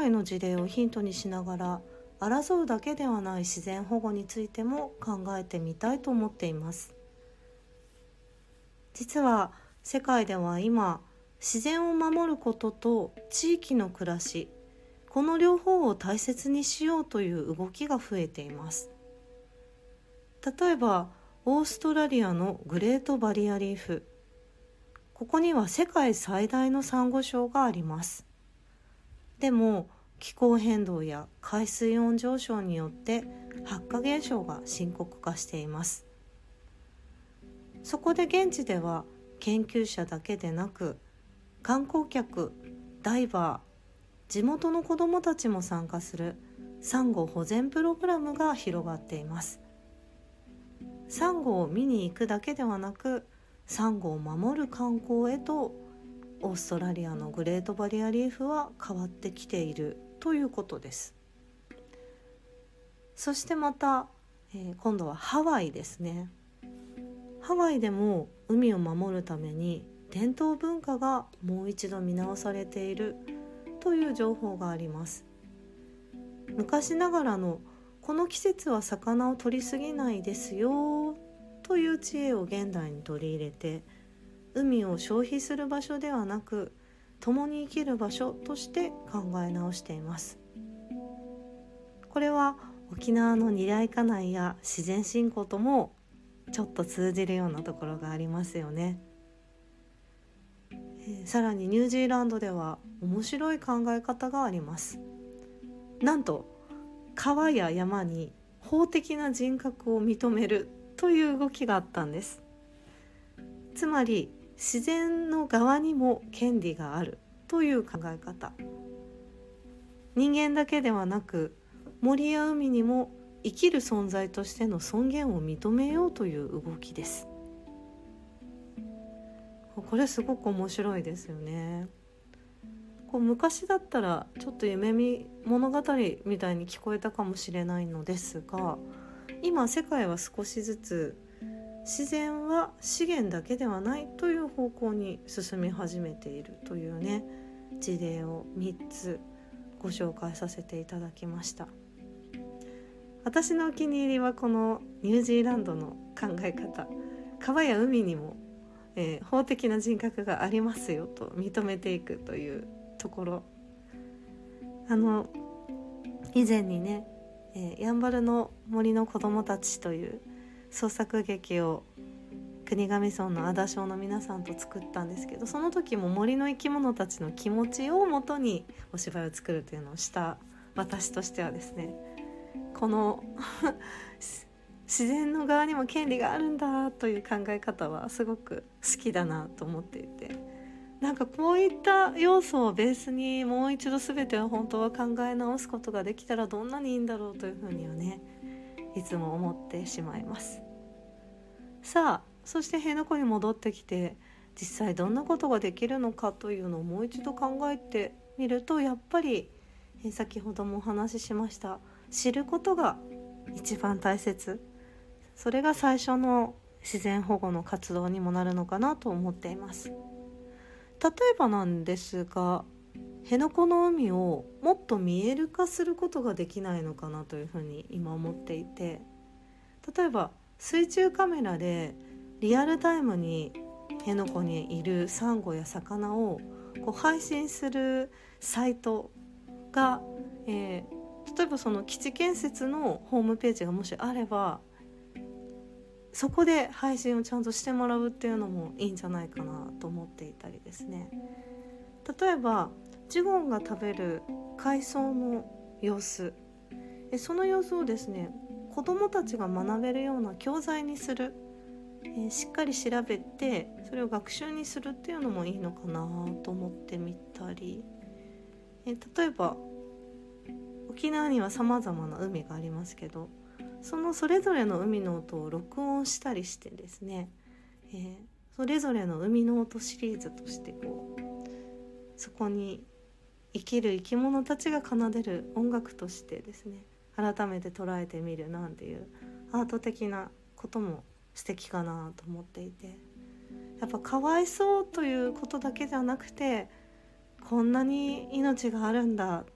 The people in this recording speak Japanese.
外の事例をヒントにしながら、争うだけではない自然保護についても考えてみたいと思っています。実は世界では今、自然を守ることと地域の暮らし、この両方を大切にしようという動きが増えています。例えばオーストラリアのグレートバリアリーフ、ここには世界最大のサンゴ礁があります。でも気候変動や海水温上昇によって白化現象が深刻化しています。そこで現地では研究者だけでなく、観光客、ダイバー、地元の子どもたちも参加するサンゴ保全プログラムが広がっています。サンゴを見に行くだけではなく、サンゴを守る観光へとオーストラリアのグレートバリアリーフは変わってきているということです。そしてまた、今度はハワイですね。ハワイでも海を守るために伝統文化がもう一度見直されているという情報があります。昔ながらのこの季節は魚を取りすぎないですよという知恵を現代に取り入れて、海を消費する場所ではなく共に生きる場所として考え直しています。これは沖縄の二大家内や自然信仰ともちょっと通じるようなところがありますよね。さらにニュージーランドでは面白い考え方があります。なんと川や山に法的な人格を認めるという動きがあったんです。つまり自然の側にも権利があるという考え方。人間だけではなく森や海にも生きる存在としての尊厳を認めようという動きです。これすごく面白いですよね。昔だったらちょっと夢見物語みたいに聞こえたかもしれないのですが、今世界は少しずつ自然は資源だけではないという方向に進み始めているというね、事例を3つご紹介させていただきました。私のお気に入りはこのニュージーランドの考え方、川や海にも、法的な人格がありますよと認めていくというところ。以前にね、やんばるの森の子どもたちという創作劇を国頭村の安田小の皆さんと作ったんですけど、その時も森の生き物たちの気持ちをもとにお芝居を作るというのをした私としてはですね、この自然の側にも権利があるんだという考え方はすごく好きだなと思っていて、なんかこういった要素をベースにもう一度全てを本当は考え直すことができたらどんなにいいんだろうというふうにはね、いつも思ってしまいます。さあ、そして辺野古に戻ってきて実際どんなことができるのかというのをもう一度考えてみると、やっぱり先ほどもお話ししました知ることが一番大切、それが最初の自然保護の活動にもなるのかなと思っています。例えばなんですが、辺野古の海をもっと見える化することができないのかなというふうに今思っていて、例えば水中カメラでリアルタイムに辺野古にいるサンゴや魚を配信するサイトが、例えばその基地建設のホームページがもしあれば、そこで配信をちゃんとしてもらうっていうのもいいんじゃないかなと思っていたりですね。例えばジュゴンが食べる海藻の様子、その様子をですね、子どもたちが学べるような教材にする、しっかり調べてそれを学習にするっていうのもいいのかなと思ってみたり、例えば沖縄には様々な海がありますけど、それぞれの海の音を録音したりしてですね、それぞれの海の音シリーズとしてそこに生きる生き物たちが奏でる音楽としてですね、改めて捉えてみるなんていうアート的なことも素敵かなと思っていて、やっぱかわいそうということだけじゃなくて、こんなに命があるんだ